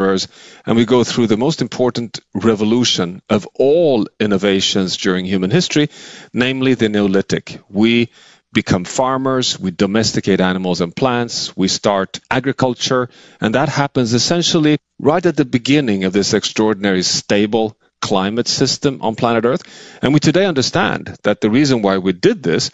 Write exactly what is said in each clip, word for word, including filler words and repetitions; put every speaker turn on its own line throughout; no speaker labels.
explorers, and we go through the most important revolution of all innovations during human history, namely the Neolithic. We become farmers, we domesticate animals and plants, we start agriculture, and that happens essentially right at the beginning of this extraordinary stable climate system on planet Earth. And we today understand that the reason why we did this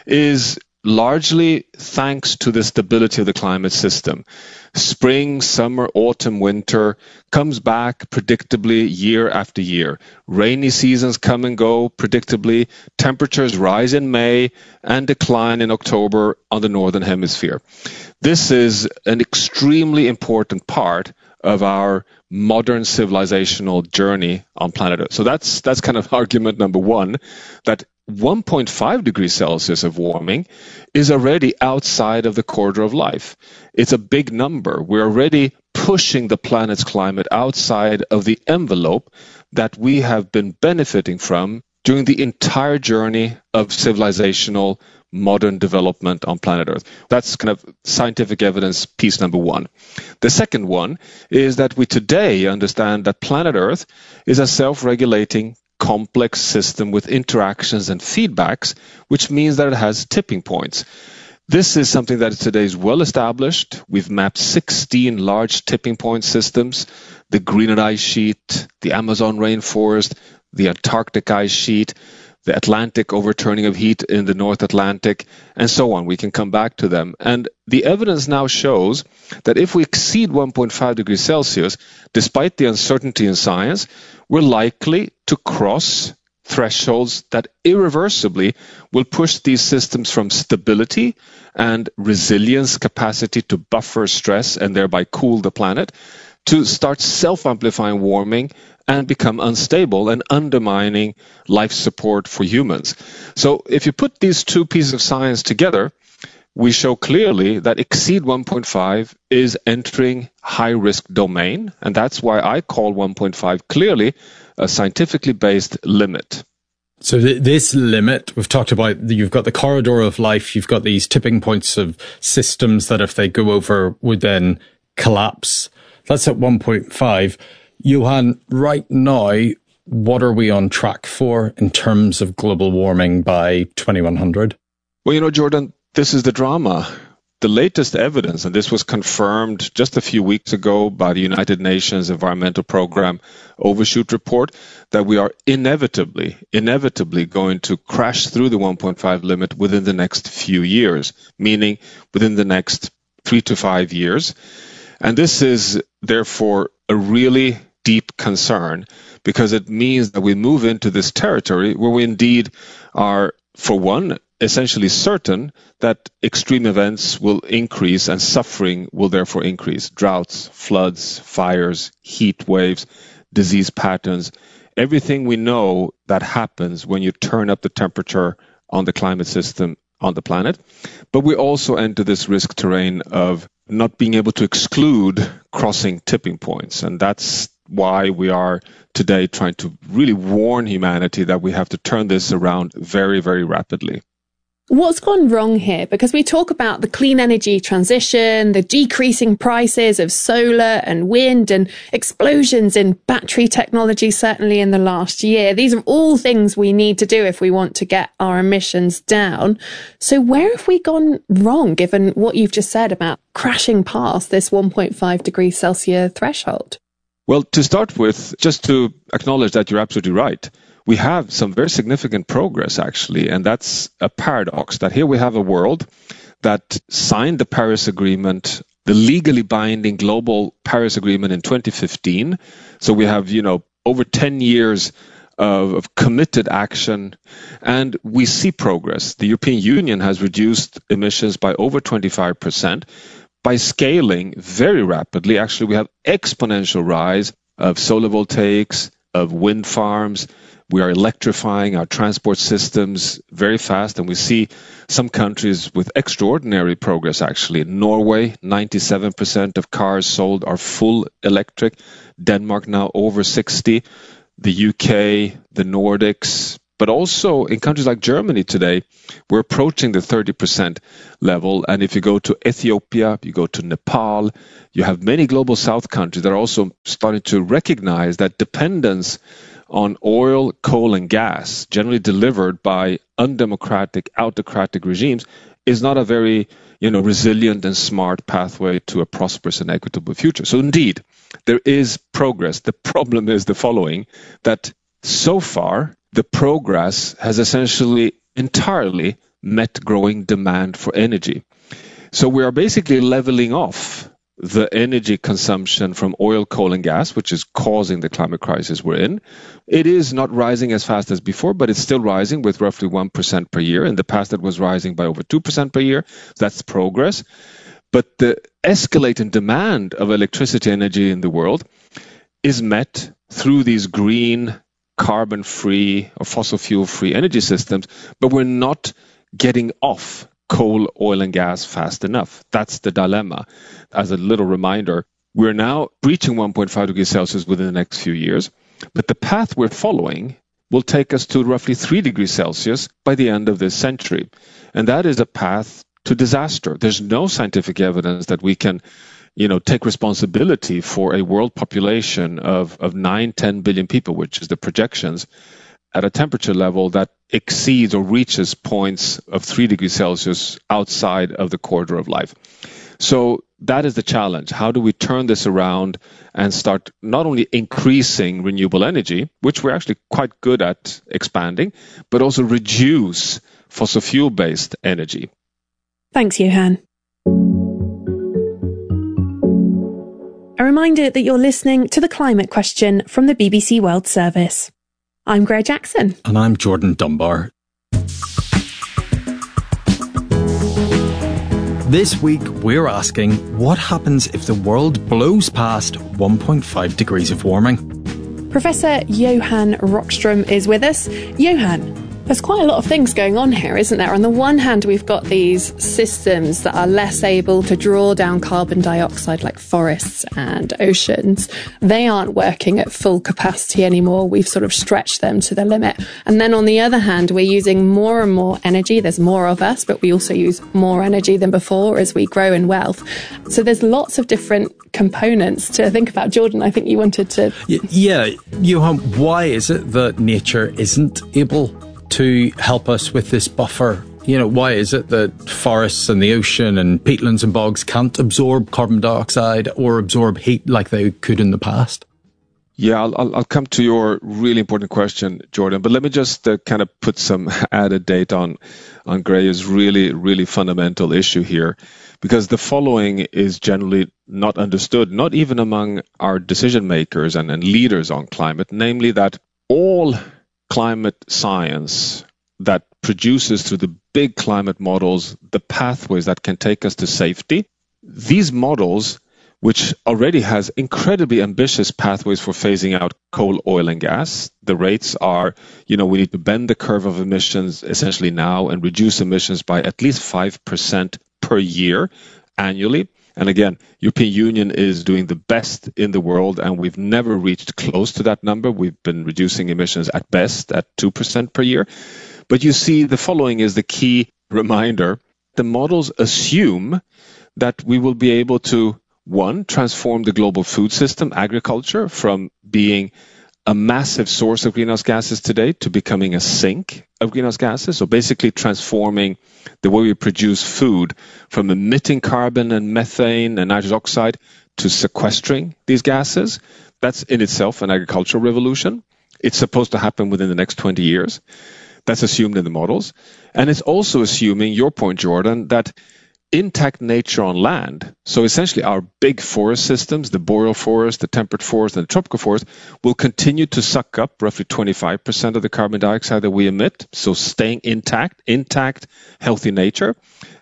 is largely thanks to the stability of the climate system. Spring, summer, autumn, winter comes back predictably year after year. Rainy seasons come and go predictably. Temperatures rise in May and decline in October on the northern hemisphere. This is an extremely important part of our modern civilizational journey on planet Earth. So that's that's kind of argument number one, that one point five degrees Celsius of warming is already outside of the corridor of life. It's a big number. We're already pushing the planet's climate outside of the envelope that we have been benefiting from during the entire journey of civilizational modern development on planet Earth. That's kind of scientific evidence piece number one. The second one is that we today understand that planet Earth is a self-regulating complex system with interactions and feedbacks, which means that it has tipping points. This is something that today is well established. We've mapped sixteen large tipping point systems, the Greenland ice sheet, the Amazon rainforest, the Antarctic ice sheet, the Atlantic overturning of heat in the North Atlantic, and so on. We can come back to them. And the evidence now shows that if we exceed one point five degrees Celsius, despite the uncertainty in science, we're likely to cross thresholds that irreversibly will push these systems from stability and resilience capacity to buffer stress and thereby cool the planet to start self-amplifying warming and become unstable and undermining life support for humans. So if you put these two pieces of science together, we show clearly that exceed one point five is entering high-risk domain, and that's why I call one point five clearly a scientifically based limit.
So th- this limit, we've talked about, you've got the corridor of life, you've got these tipping points of systems that if they go over would then collapse. That's at one point five. Johan, right now, what are we on track for in terms of global warming by twenty-one hundred?
Well, you know, Jordan, this is the drama. The latest evidence, and this was confirmed just a few weeks ago by the United Nations Environmental Program Overshoot Report, that we are inevitably, inevitably going to crash through the one point five limit within the next few years, meaning within the next three to five years. And this is, therefore, a really deep concern, because it means that we move into this territory where we indeed are, for one, essentially certain that extreme events will increase and suffering will therefore increase. Droughts, floods, fires, heat waves, disease patterns, everything we know that happens when you turn up the temperature on the climate system on the planet. But we also enter this risk terrain of not being able to exclude crossing tipping points. And that's why we are today trying to really warn humanity that we have to turn this around very, very rapidly.
What's gone wrong here? Because we talk about the clean energy transition, the decreasing prices of solar and wind, and explosions in battery technology, certainly in the last year. These are all things we need to do if we want to get our emissions down. So where have we gone wrong, given what you've just said about crashing past this one point five degrees Celsius threshold?
Well, to start with, just to acknowledge that you're absolutely right. We have some very significant progress, actually, and that's a paradox, that here we have a world that signed the Paris Agreement, the legally binding global Paris Agreement in twenty fifteen. So we have, you know, over ten years of, of committed action, and we see progress. The European Union has reduced emissions by over twenty-five percent. By scaling very rapidly, actually, we have exponential rise of solar voltaics, of wind farms. We are electrifying our transport systems very fast, and we see some countries with extraordinary progress, actually. In Norway, ninety-seven percent of cars sold are full electric. Denmark now over sixty. The U K, the Nordics, But also in countries like Germany today, we're approaching the thirty percent level. And if you go to Ethiopia, you go to Nepal, you have many global south countries that are also starting to recognize that dependence on oil, coal, and gas, generally delivered by undemocratic, autocratic regimes, is not a very, you know, resilient and smart pathway to a prosperous and equitable future. So indeed, there is progress. The problem is the following, that so far, the progress has essentially entirely met growing demand for energy. So we are basically leveling off the energy consumption from oil, coal, and gas, which is causing the climate crisis we're in. It is not rising as fast as before, but it's still rising with roughly one percent per year. In the past, it was rising by over two percent per year. That's progress. But the escalating demand of electricity energy in the world is met through these green, carbon-free or fossil fuel-free energy systems, but we're not getting off coal, oil, and gas fast enough. That's the dilemma. As a little reminder, we're now reaching one point five degrees Celsius within the next few years, but the path we're following will take us to roughly three degrees Celsius by the end of this century. And that is a path to disaster. There's no scientific evidence that we can, you know, take responsibility for a world population of, of nine, ten billion people, which is the projections, at a temperature level that exceeds or reaches points of three degrees Celsius outside of the corridor of life. So that is the challenge. How do we turn this around and start not only increasing renewable energy, which we're actually quite good at expanding, but also reduce fossil fuel-based energy?
Thanks, Johan. A reminder that you're listening to The Climate Question from the B B C World Service. I'm Greg Jackson.
And I'm Jordan Dunbar. This week, we're asking, what happens if the world blows past one point five degrees of warming?
Professor Johan Rockström is with us. Johan, there's quite a lot of things going on here, isn't there? On the one hand, we've got these systems that are less able to draw down carbon dioxide, like forests and oceans. They aren't working at full capacity anymore. We've sort of stretched them to the limit. And then on the other hand, we're using more and more energy. There's more of us, but we also use more energy than before as we grow in wealth. So there's lots of different components to think about. Jordan, I think you wanted to...
Yeah, Johan, why is it that nature isn't able to help us with this buffer? You know, why is it that forests and the ocean and peatlands and bogs can't absorb carbon dioxide or absorb heat like they could in the past?
Yeah, I'll, I'll come to your really important question, Jordan. But let me just uh, kind of put some added data on, on Gray's really, really fundamental issue here, because the following is generally not understood, not even among our decision makers and, and leaders on climate, namely that all climate science that produces through the big climate models the pathways that can take us to safety, these models, which already has incredibly ambitious pathways for phasing out coal, oil, and gas. The rates are, you know, we need to bend the curve of emissions essentially now and reduce emissions by at least five percent per year annually. And again, European Union is doing the best in the world, and we've never reached close to that number. We've been reducing emissions at best at two percent per year. But you see, the following is the key reminder. The models assume that we will be able to, one, transform the global food system, agriculture, from being a massive source of greenhouse gases today to becoming a sink of greenhouse gases. So basically transforming the way we produce food from emitting carbon and methane and nitrous oxide to sequestering these gases. That's in itself an agricultural revolution. It's supposed to happen within the next twenty years. That's assumed in the models. And it's also assuming, your point, Jordan, that intact nature on land, so essentially our big forest systems, the boreal forest, the temperate forest, and the tropical forest, will continue to suck up roughly twenty-five percent of the carbon dioxide that we emit, so staying intact, intact, healthy nature.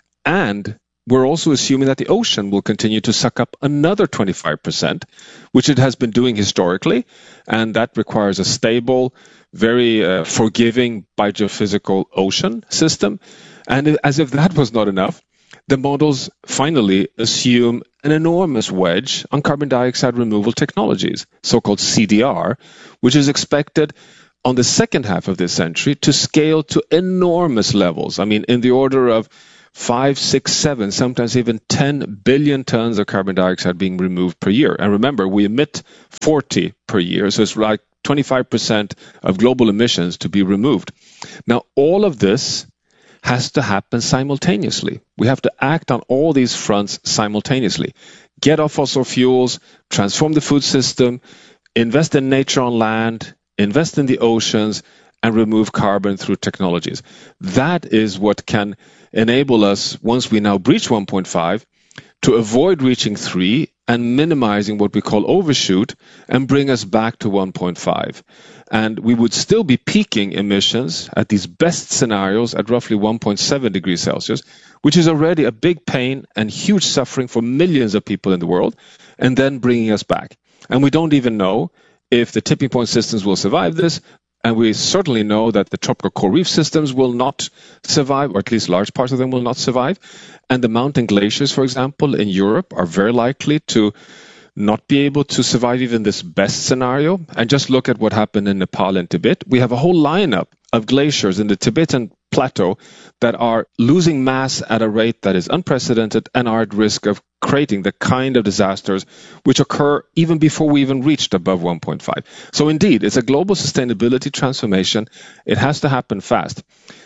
And we're also assuming that the ocean will continue to suck up another twenty-five percent, which it has been doing historically, and that requires a stable, very uh, forgiving biogeophysical ocean system. And as if that was not enough, the models finally assume an enormous wedge on carbon dioxide removal technologies, so-called C D R, which is expected on the second half of this century to scale to enormous levels. I mean, in the order of five, six, seven, sometimes even ten billion tons of carbon dioxide being removed per year. And remember, we emit forty per year, so it's like twenty-five percent of global emissions to be removed. Now, all of this has to happen simultaneously. We have to act on all these fronts simultaneously. Get off fossil fuels, transform the food system, invest in nature on land, invest in the oceans, and remove carbon through technologies. That is what can enable us, once we now breach one point five, to avoid reaching three and minimizing what we call overshoot and bring us back to one point five. And we would still be peaking emissions at these best scenarios at roughly one point seven degrees Celsius, which is already a big pain and huge suffering for millions of people in the world, and then bringing us back. And we don't even know if the tipping point systems will survive this. And we certainly know that the tropical coral reef systems will not survive, or at least large parts of them will not survive. And the mountain glaciers, for example, in Europe are very likely to not be able to survive even this best scenario. And just look at what happened in Nepal and Tibet. We have a whole lineup of glaciers in the Tibetan plateau that are losing mass at a rate that is unprecedented and are at risk of creating the kind of disasters which occur even before we even reached above one point five. So indeed, it's a global sustainability transformation. It has to happen fast.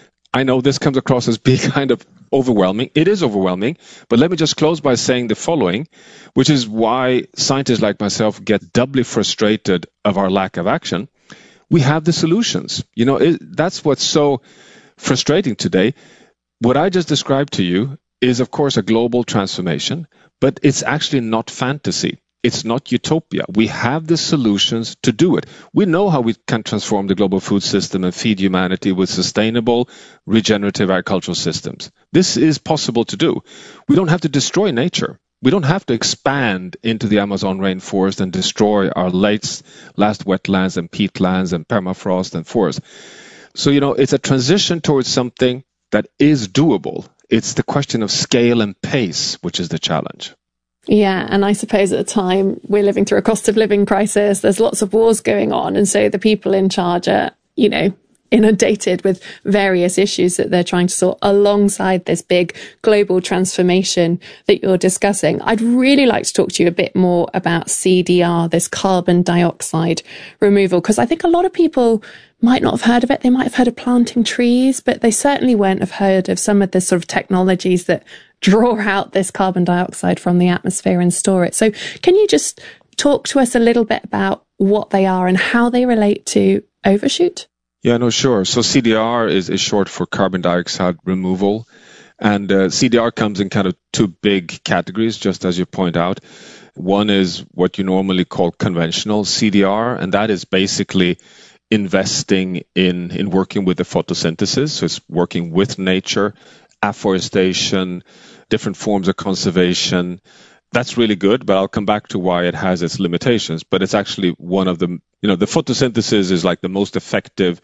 I know this comes across as being kind of overwhelming. It is overwhelming, but let me just close by saying the following, which is why scientists like myself get doubly frustrated of our lack of action. We have the solutions. You know, it, that's what's so frustrating today. What I just described to you is, of course, a global transformation, but it's actually not fantasy. It's not utopia. We have the solutions to do it. We know how we can transform the global food system and feed humanity with sustainable, regenerative agricultural systems. This is possible to do. We don't have to destroy nature. We don't have to expand into the Amazon rainforest and destroy our last, last wetlands and peatlands and permafrost and forests. So, you know, it's a transition towards something that is doable. It's the question of scale and pace, which is the challenge.
Yeah, and I suppose at the time we're living through a cost of living crisis. There's lots of wars going on. And so the people in charge are, you know, inundated with various issues that they're trying to sort alongside this big global transformation that you're discussing. I'd really like to talk to you a bit more about C D R, this carbon dioxide removal, because I think a lot of people might not have heard of it. They might have heard of planting trees, but they certainly won't have heard of some of the sort of technologies that draw out this carbon dioxide from the atmosphere and store it. So can you just talk to us a little bit about what they are and how they relate to overshoot?
Yeah, no, sure. So C D R is, is short for carbon dioxide removal. And uh, C D R comes in kind of two big categories, just as you point out. One is what you normally call conventional C D R, and that is basically investing in, in working with the photosynthesis. So it's working with nature, afforestation, different forms of conservation. That's really good, but I'll come back to why it has its limitations. But it's actually one of the, you know, the photosynthesis is like the most effective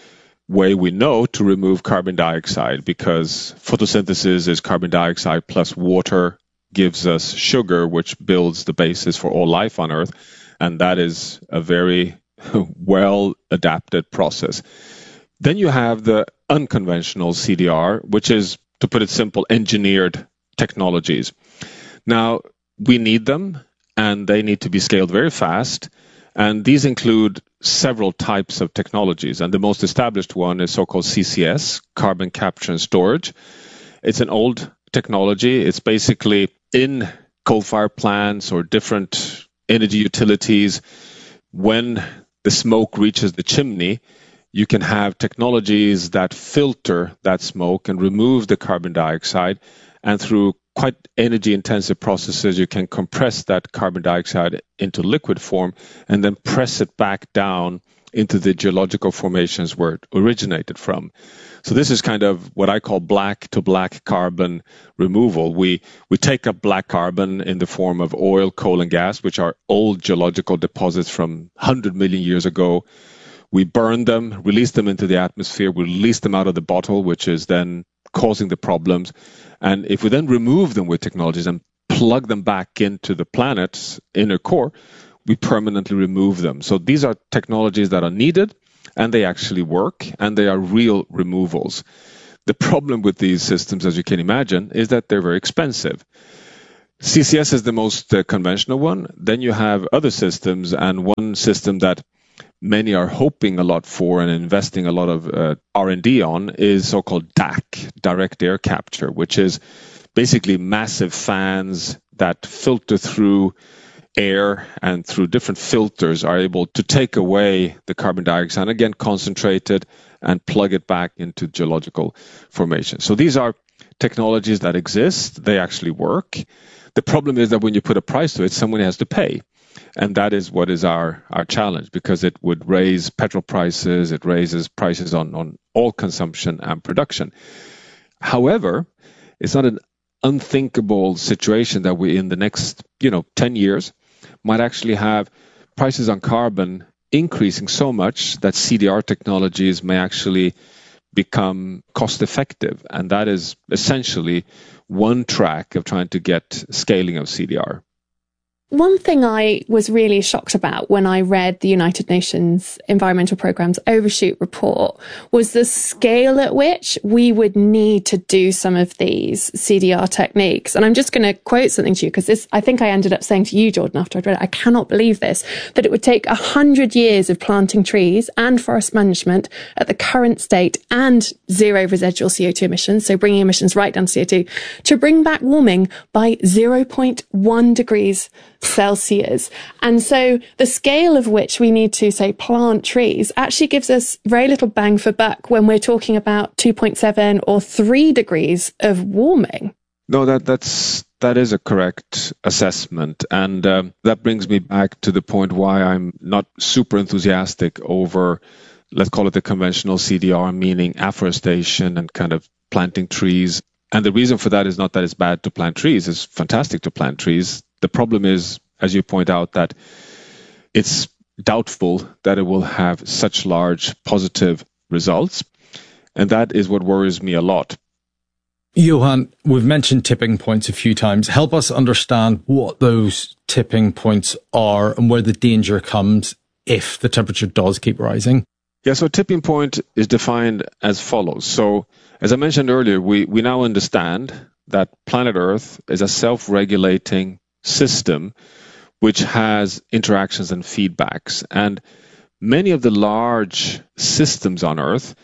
way we know to remove carbon dioxide, because photosynthesis is carbon dioxide plus water gives us sugar, which builds the basis for all life on Earth. And that is a very well adapted process. Then you have the unconventional C D R, which is, to put it simple, engineered technologies. Now, we need them, and they need to be scaled very fast. And these include several types of technologies. And the most established one is so-called C C S, carbon capture and storage. It's an old technology. It's basically in coal-fired plants or different energy utilities. When the smoke reaches the chimney, you can have technologies that filter that smoke and remove the carbon dioxide. And through quite energy-intensive processes, you can compress that carbon dioxide into liquid form and then press it back down into the geological formations where it originated from. So this is kind of what I call black to black carbon removal. We we take up black carbon in the form of oil, coal, and gas, which are old geological deposits from one hundred million years ago. We burn them, release them into the atmosphere, we release them out of the bottle, which is then causing the problems. And if we then remove them with technologies and plug them back into the planet's inner core, we permanently remove them. So these are technologies that are needed. and they actually work, and they are real removals. The problem with these systems, as you can imagine, is that they're very expensive. C C S is the most uh, conventional one. Then you have other systems, and one system that many are hoping a lot for and investing a lot of uh, R and D on is so-called D A C, direct air capture, which is basically massive fans that filter through air and through different filters are able to take away the carbon dioxide and again concentrate it and plug it back into geological formation. So these are technologies that exist. They actually work. The problem is that when you put a price to it, someone has to pay. And that is what is our, our challenge, because it would raise petrol prices, it raises prices on, on all consumption and production. However, it's not an unthinkable situation that we, in the next, you know, ten years, might actually have prices on carbon increasing so much that C D R technologies may actually become cost effective. And that is essentially one track of trying to get scaling of C D R.
One thing I was really shocked about when I read the United Nations Environmental Programme's Overshoot report was the scale at which we would need to do some of these C D R techniques. And I'm just going to quote something to you, because this, I think I ended up saying to you, Jordan, after I'd read it, I cannot believe this, that it would take a hundred years of planting trees and forest management at the current state and zero residual C O two emissions, so bringing emissions right down to C O two, to bring back warming by zero point one degrees Celsius. And so the scale of which we need to, say, plant trees actually gives us very little bang for buck when we're talking about two point seven or three degrees of warming.
No, that that's that is a correct assessment. And um, that brings me back to the point why I'm not super enthusiastic over, let's call it the conventional C D R, meaning afforestation and kind of planting trees. And the reason for that is not that it's bad to plant trees. It's fantastic to plant trees. The problem is, as you point out, that it's doubtful that it will have such large positive results. And that is what worries me a lot.
Johan, we've mentioned tipping points a few times. Help us understand what those tipping points are and where the danger comes if the temperature does keep rising.
Yeah, so tipping point is defined as follows. So, as I mentioned earlier, we, we now understand that planet Earth is a self-regulating system which has interactions and feedbacks. And many of the large systems on Earth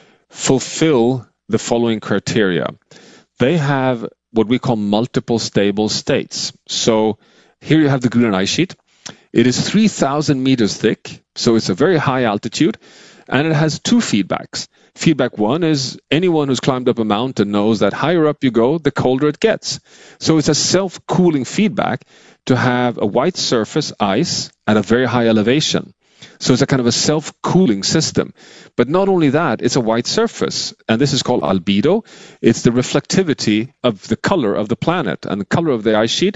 fulfill the following criteria. They have what we call multiple stable states. So here you have the Greenland ice sheet. It is three thousand meters thick, so it's a very high altitude, and it has two feedbacks. Feedback one is anyone who's climbed up a mountain knows that higher up you go, the colder it gets. So it's a self-cooling feedback to have a white surface, ice, at a very high elevation. So it's a kind of a self-cooling system. But not only that, it's a white surface, and this is called albedo. It's the reflectivity of the color of the planet, and the color of the ice sheet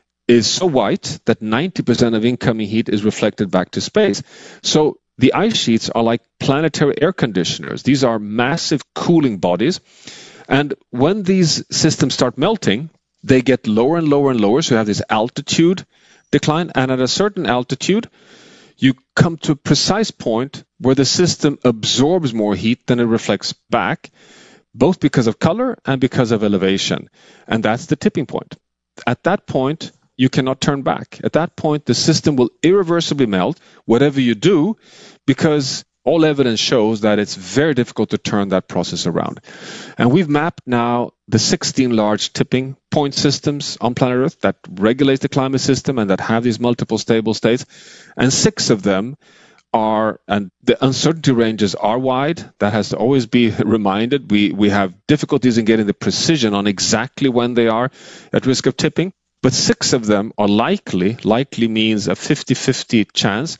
is so white that ninety percent of incoming heat is reflected back to space. So the ice sheets are like planetary air conditioners. These are massive cooling bodies. And when these systems start melting, they get lower and lower and lower. So you have this altitude decline. And at a certain altitude, you come to a precise point where the system absorbs more heat than it reflects back, both because of color and because of elevation. And that's the tipping point. At that point, you cannot turn back. At that point, the system will irreversibly melt, whatever you do, because all evidence shows that it's very difficult to turn that process around. And we've mapped now the sixteen large tipping point systems on planet Earth that regulate the climate system and that have these multiple stable states. And six of them are, and the uncertainty ranges are wide. That has to always be reminded. We, we have difficulties in getting the precision on exactly when they are at risk of tipping. But six of them are likely, likely means a fifty-fifty chance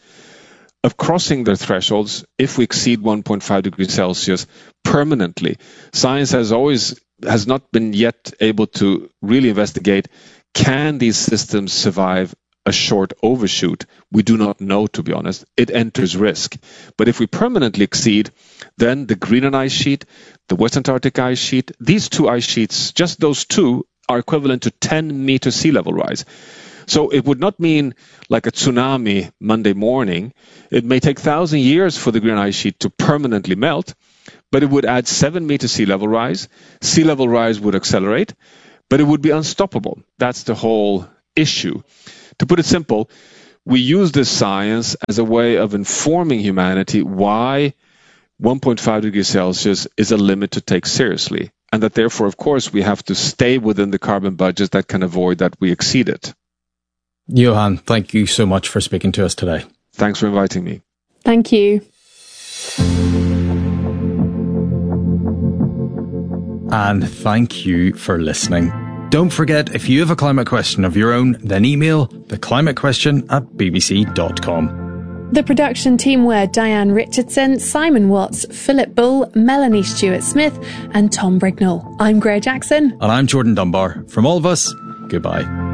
of crossing their thresholds if we exceed one point five degrees Celsius permanently. Science has always, has not been yet able to really investigate, can these systems survive a short overshoot? We do not know, to be honest. It enters risk. But if we permanently exceed, then the Greenland ice sheet, the West Antarctic ice sheet, these two ice sheets, just those two, are equivalent to ten meter sea level rise. So it would not mean like a tsunami Monday morning. It may take thousand years for the green ice sheet to permanently melt, but it would add seven meter sea level rise. Sea level rise would accelerate, but it would be unstoppable. That's the whole issue. To put it simple, we use this science as a way of informing humanity why one point five degrees Celsius is a limit to take seriously, and that therefore, of course, we have to stay within the carbon budget that can avoid that we exceed it.
Johan, thank you so much for speaking to us today.
Thanks for inviting me.
Thank you.
And thank you for listening. Don't forget, if you have a climate question of your own, then email theclimatequestion at b b c dot com.
The production team were Diane Richardson, Simon Watts, Philip Bull, Melanie Stewart-Smith and Tom Brignall. I'm Greer Jackson.
And I'm Jordan Dunbar. From all of us, goodbye.